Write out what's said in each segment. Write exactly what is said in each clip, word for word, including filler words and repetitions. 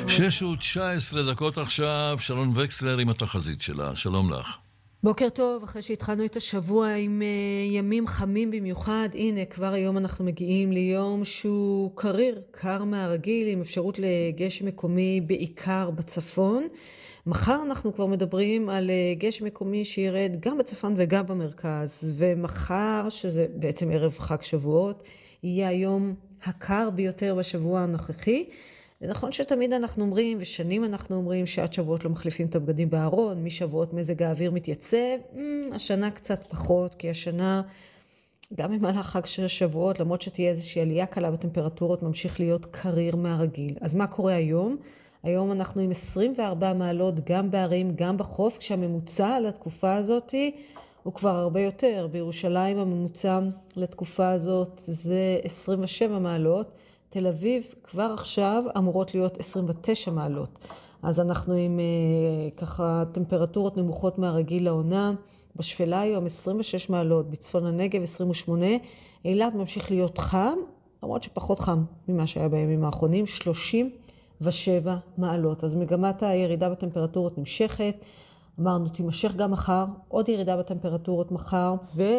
שש ותשע עשרה דקות עכשיו, שרון וקסלר עם התחזית שלה. שלום לך. בוקר טוב, אחרי שהתחלנו את השבוע עם uh, ימים חמים במיוחד, הנה כבר היום אנחנו מגיעים ליום שהוא קריר, קר מהרגיל, עם אפשרות לגשם מקומי בעיקר בצפון. מחר אנחנו כבר מדברים על uh, גשם מקומי שירד גם בצפון וגם במרכז, ומחר, שזה בעצם ערב חג שבועות, יהיה היום הקר ביותר בשבוע הנוכחי. נכון שתמיד אנחנו אומרים, ושנים אנחנו אומרים, שעד שבועות לא מחליפים את הבגדים בארון, משבועות מזג האוויר מתייצב, השנה קצת פחות, כי השנה, גם במהלך חג של שבועות, למרות שתהיה איזושהי עלייה קלה בטמפרטורות, ממשיך להיות קריר מהרגיל. אז מה קורה היום? היום אנחנו עם עשרים וארבע מעלות, גם בערים, גם בחוף, כשהממוצע לתקופה הזאת הוא כבר הרבה יותר. בירושלים הממוצע לתקופה הזאת זה עשרים ושבע מעלות, תל אביב כבר עכשיו אמורות להיות עשרים ותשע מעלות. אז אנחנו עם אה, ככה טמפרטורות נמוכות מהרגיל לעונה. בשפלה היום עשרים ושש מעלות, בצפון הנגב עשרים ושמונה. אילת ממשיך להיות חם, למרות שפחות חם ממה שהיה בימים האחרונים, שלושים ושבע מעלות. אז מגמת הירידה בטמפרטורות נמשכת. אמרנו, תימשך גם מחר, עוד ירידה בטמפרטורות מחר,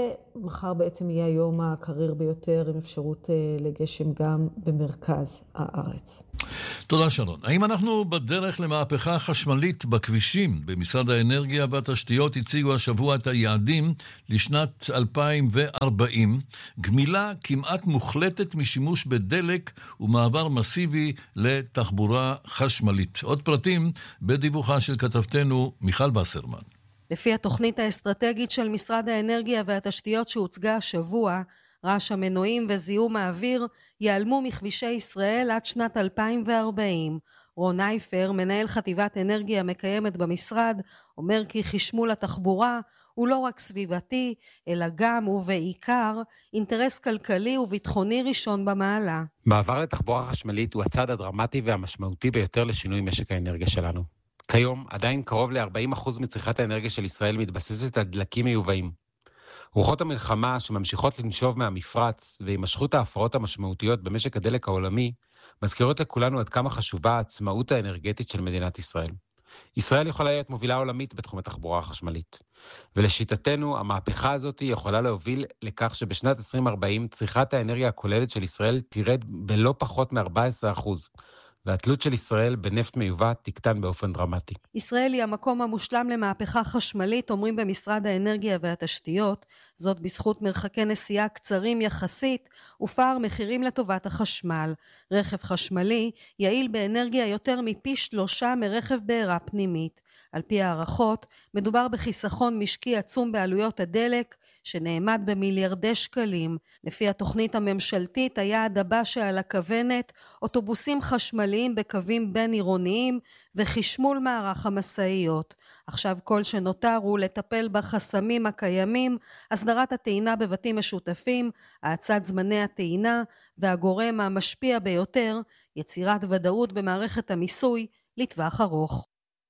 ומחר בעצם יהיה היום הקריר ביותר עם אפשרות לגשם גם במרכז הארץ. תודה שרון. האם אנחנו בדרך למהפכה חשמלית בכבישים? במשרד האנרגיה והתשתיות הציגו השבוע את היעדים לשנת אלפיים וארבעים, גמילה כמעט מוחלטת משימוש בדלק ומעבר מסיבי לתחבורה חשמלית. עוד פרטים בדיווחה של כתבתנו מיכל בסרמן. לפי התוכנית האסטרטגית של משרד האנרגיה והתשתיות שהוצגה השבוע, רעש המנועים וזיהום האוויר ייעלמו מכבישי ישראל עד שנת אלפיים וארבעים. רון אייפר, מנהל חטיבת אנרגיה מקיימת במשרד, אומר כי חשמול התחבורה הוא לא רק סביבתי, אלא גם ובעיקר אינטרס כלכלי וביטחוני ראשון במעלה. מעבר לתחבורה חשמלית הוא הצעד הדרמטי והמשמעותי ביותר לשינוי משק האנרגיה שלנו. כיום עדיין קרוב ל-ארבעים אחוז מצריכת האנרגיה של ישראל מתבססת על דלקים מיובאים. רוחות המלחמה שממשיכות לנשוב מהמפרץ והימשכות ההפרעות המשמעותיות במשק הדלק העולמי מזכירות לכולנו עד כמה חשובה העצמאות האנרגטית של מדינת ישראל. ישראל יכולה להיות מובילה עולמית בתחום התחבורה החשמלית. ולשיטתנו, המהפכה הזאת יכולה להוביל לכך שבשנת עשרים ארבעים צריכת האנרגיה הכוללת של ישראל תרד בלא פחות מ-ארבעה עשר אחוז. והתלות של ישראל בנפט מיובא תקטן באופן דרמטי. ישראל היא המקום המושלם למהפכה חשמלית, אומרים במשרד האנרגיה והתשתיות, זאת בזכות מרחקי נסיעה קצרים יחסית ופער מחירים לטובת החשמל. רכב חשמלי יעיל באנרגיה יותר מפי שלושה מרכב בעירה פנימית. על פי הערכות, מדובר בחיסכון משקי עצום בעלויות הדלק, שנאמד במיליארדי שקלים. לפי התוכנית הממשלתית, היעד הבא שעל הכוונת, אוטובוסים חשמליים בקווים בין עירוניים, וחשמול מערך המשאיות. עכשיו כל שנותר הוא לטפל בחסמים הקיימים, הסדרת הטעינה בבתים משותפים, האצת זמני הטעינה, והגורם המשפיע ביותר, יצירת ודאות במערכת המיסוי לטווח ארוך.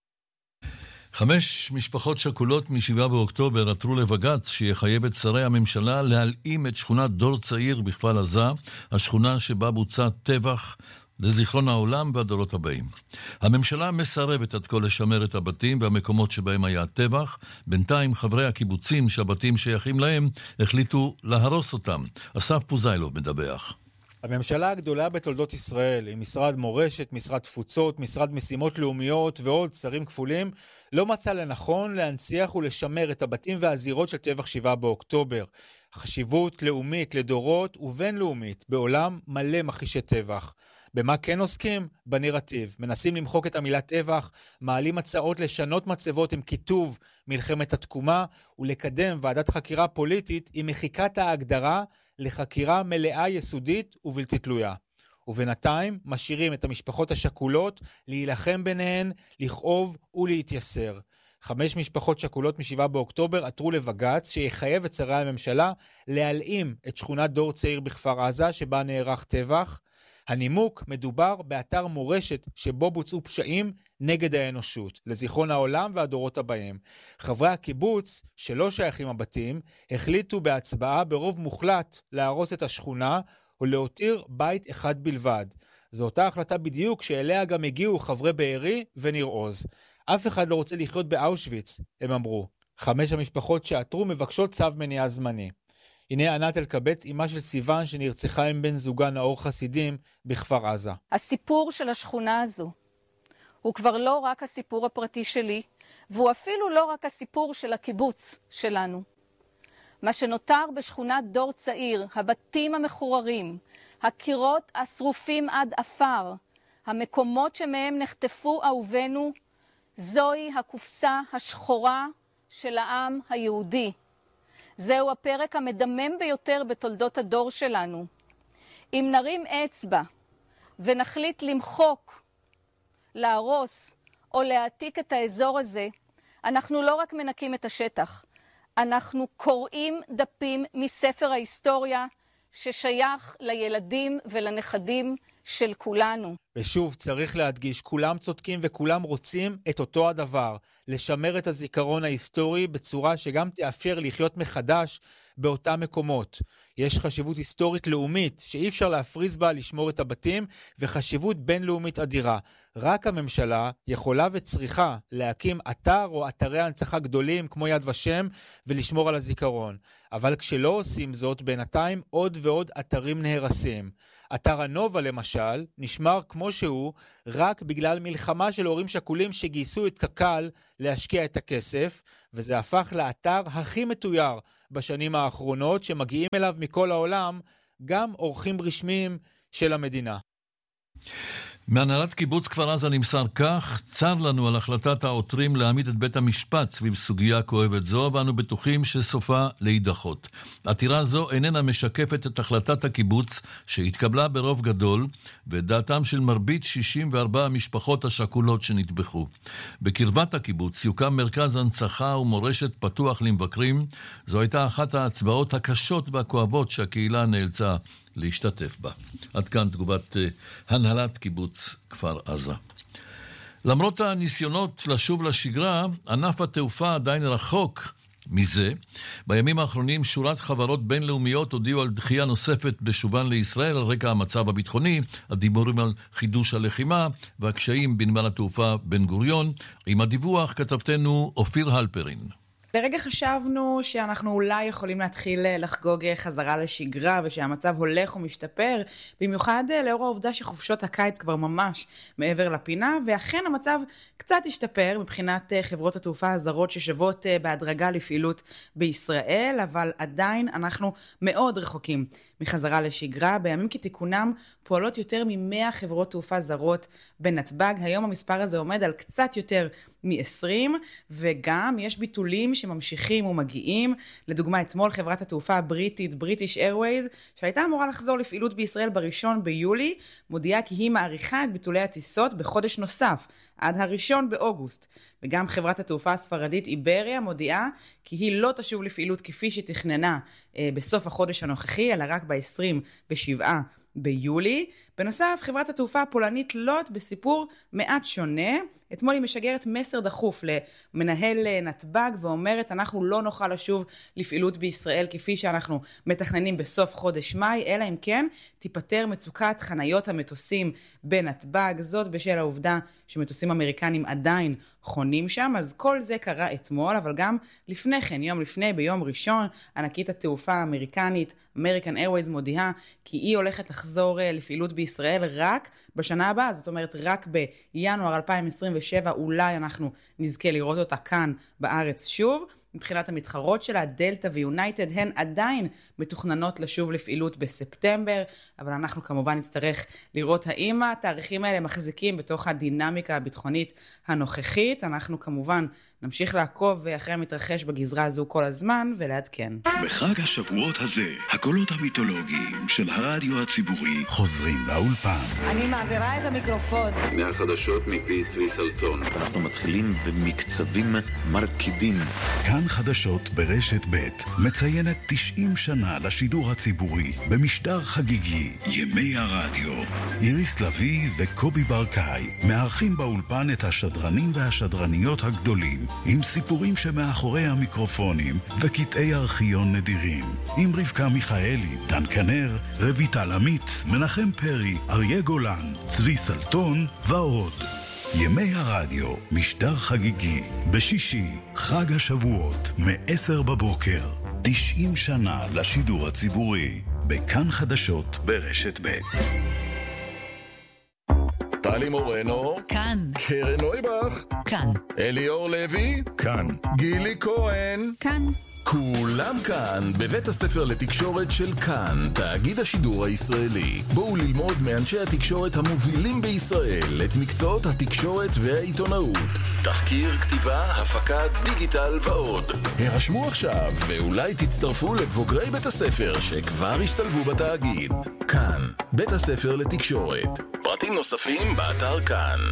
חמש משפחות שכולות משבעה באוקטובר עתרו לבג"ץ שיחייב את שרי הממשלה להלאים את שכונת דור צעיר בכפר עזה, השכונה שבה בוצע טבח לזיכרון העולם והדורות הבאים. הממשלה מסרבת עד כה לשמר את הבתים והמקומות שבהם היה טבח. בינתיים חברי הקיבוצים שהבתים שייכים להם החליטו להרוס אותם. אסף פוזיילוב מדווח. הממשלה הגדולה בתולדות ישראל, עם משרד מורשת, משרד תפוצות, משרד משימות לאומיות ועוד שרים כפולים, לא מצא לנכון להנציח ולשמר את הבתים והזירות של טבח שבעה באוקטובר. חשיבות לאומית לדורות ובינלאומית בעולם מלא מכחישי טבח. במה כן עוסקים? בנרטיב. מנסים למחוק את המילה טבח, מעלים הצעות לשנות מצבות עם כיתוב מלחמת התקומה, ולקדם ועדת חקירה פוליטית עם מחיקת ההגדרה לחקירה מלאה יסודית ובלתי תלויה. ובינתיים משאירים את המשפחות השכולות להילחם ביניהן, לכאוב ולהתייסר. חמש משפחות שכולות משבעה באוקטובר עתרו לבג"ץ שיחייב את שרי הממשלה להלאים את שכונת דור צעיר בכפר עזה שבה נערך טבח. הנימוק, מדובר באתר מורשת שבו בוצעו פשעים נגד האנושות, לזיכרון העולם והדורות הבאים. חברי הקיבוץ, שלא שייכים הבתים, החליטו בהצבעה ברוב מוחלט להרוס את השכונה ולהותיר בית אחד בלבד. זו אותה החלטה בדיוק שאליה גם הגיעו חברי בארי וניר עוז. אף אחד לא רוצה לחיות באושוויץ, הם אמרו. חמש המשפחות שעתרו מבקשות צו מניעה זמני. הנה ענת אלקבץ, אמה של סיוון שנרצחה עם בן זוגה נאור חסידים בכפר עזה. הסיפור של השכונה הזו הוא כבר לא רק הסיפור הפרטי שלי, והוא אפילו לא רק הסיפור של הקיבוץ שלנו. מה שנותר בשכונת דור צעיר, הבתים המחוררים, הקירות השרופים עד אפר, המקומות שמהם נחטפו אהובינו, זוהי הקופסה השחורה של העם היהודי. זהו הפרק המדמם ביותר בתולדות הדור שלנו. אם נרים אצבע ונחליט למחוק, להרוס או להעתיק את האזור הזה, אנחנו לא רק מנקים את השטח, אנחנו קוראים דפים מספר ההיסטוריה ששייך לילדים ולנכדים של כולנו. ושוב, צריך להדגיש, כולם צודקים וכולם רוצים את אותו הדבר, לשמר את הזיכרון ההיסטורי בצורה שגם תאפשר לחיות מחדש באותם מקומות. יש חשיבות היסטורית לאומית שאי אפשר להפריז בה לשמור את הבתים, וחשיבות בינלאומית אדירה. רק הממשלה יכולה וצריכה להקים אתר או אתרי הנצחה גדולים כמו יד ושם ולשמור על הזיכרון. אבל כשלא עושים זאת, בינתיים עוד ועוד אתרים נהרסים. אתר הנובה למשל נשמר כמו שהוא רק בגלל מלחמה של הורים שכולים שגייסו את קק"ל להשקיע את הכסף, וזה הפך לאתר הכי מתויר בשנים האחרונות שמגיעים אליו מכל העולם, גם אורחים רשמיים של המדינה. מהנהלת קיבוץ כפר עזה נמסר כך: צר לנו על החלטת העותרים להעמיד את בית המשפט סביב סוגיה כואבת זו, ואנו בטוחים שסופה להידחות. עתירה זו איננה משקפת את החלטת הקיבוץ שהתקבלה ברוב גדול, ואת דעתם של מרבית שישים וארבע המשפחות השכולות שנטבחו. בקרבת הקיבוץ יוקם מרכז הנצחה ומורשת פתוח למבקרים. זו הייתה אחת ההצבעות הקשות והכואבות שהקהילה נאלצה להשתתף בה. עד כאן תגובת uh, הנהלת קיבוץ כפר עזה. למרות הניסיונות לשוב לשגרה, ענף התעופה עדיין רחוק מזה. בימים האחרונים שורת חברות בינלאומיות הודיעו על דחייה נוספת בשובן לישראל על רקע המצב הביטחוני, הדיבורים על חידוש הלחימה והקשיים בנמל התעופה בן גוריון. עם הדיווח כתבתנו אופיר הלפרין. לרגע חשבנו שאנחנו אולי יכולים להתחיל לחגוג חזרה לשגרה ושהמצב הולך ומשתפר, במיוחד לאור העובדה שחופשות הקיץ כבר ממש מעבר לפינה, ואכן המצב קצת השתפר מבחינת חברות התעופה הזרות ששבות בהדרגה לפעילות בישראל, אבל עדיין אנחנו מאוד רחוקים מחזרה לשגרה. בימים כתיקונם פועלות יותר מ-מאה חברות תעופה זרות בנתב"ג. היום המספר הזה עומד על קצת יותר מ-עשרים, וגם יש ביטולים שממשיכים ומגיעים. לדוגמה, אתמול חברת התעופה הבריטית, בריטיש איירווייז, שהייתה אמורה לחזור לפעילות בישראל בראשון ביולי, מודיעה כי היא מעריכה את ביטולי הטיסות בחודש נוסף, עד הראשון באוגוסט. וגם חברת התעופה הספרדית איבריה מודיעה כי היא לא תשוב לפעילות כפי שתכננה אה, בסוף החודש הנוכחי, אלא רק ב-עשרים ושבעה ביולי. בנוסף, חברת התעופה הפולנית לוט בסיפור מעט שונה. אתמול היא משגרת מסר דחוף למנהל נתב"ג ואומרת, אנחנו לא נוכל לשוב לפעילות בישראל כפי שאנחנו מתכננים בסוף חודש מאי, אלא אם כן תיפטר מצוקת חניות המטוסים בנתב"ג, זאת בשל העובדה שמטוסים אמריקנים עדיין חונים שם. אז כל זה קרה אתמול, אבל גם לפני כן, יום לפני, ביום ראשון, ענקית התעופה האמריקנית American Airways מודיעה כי היא הולכת לחזור לפעילות בישראל רק בשנה הבאה, זאת אומרת רק בינואר אלפיים עשרים ושבע אולי אנחנו נזכה לראות אותה כאן בארץ שוב. מבחינת המתחרות שלה, דלטה ויונייטד, הן עדיין מתוכננות לשוב לפעילות בספטמבר, אבל אנחנו כמובן נצטרך לראות האם התאריכים האלה מחזיקים בתוך הדינמיקה הביטחונית הנוכחית. אנחנו כמובן נמשיך לעקוב אחרי המתרחש בגזרה הזו כל הזמן ולעדכן. בחג השבועות הזה, הקולות המיתולוגיים של הרדיו הציבורי חוזרים לאולפן. אני מעבירה את המיקרופון. מהחדשות מפי צבי סלטון. אנחנו מתחילים במקצבים מרקידים. כאן כאן חדשות ברשת ב' מציינת תשעים שנה לשידור הציבורי במשדר חגיגי ימי הרדיו. איריס לוי וקובי ברקאי מארחים באולפן את השדרנים והשדרניות הגדולים עם סיפורים שמאחורי המיקרופונים וקטעי ארכיון נדירים, עם רבקה מיכאלי, דן כנר, רויטל עמית, מנחם פרי, אריה גולן, צבי סלטון ועוד. ימי הרדיו, משדר חגיגי, בשישי, חג השבועות, מ-עשר בבוקר. תשעים שנה לשידור הציבורי, בכאן חדשות ברשת ב'. טלי מורנו, כאן. קרן נויבך, כאן. אליאור לוי, כאן. גילי כהן, כאן. כולם כאן בבית הספר לתקשורת של כאן, תאגיד השידור הישראלי. בואו ללמוד מאנשי התקשורת המובילים בישראל את מקצועות התקשורת והעיתונאות. תחקיר, כתיבה, הפקה, דיגיטל ועוד. הרשמו עכשיו ואולי תצטרפו לבוגרי בית הספר שכבר השתלבו בתאגיד. כאן, בית הספר לתקשורת. פרטים נוספים באתר כאן.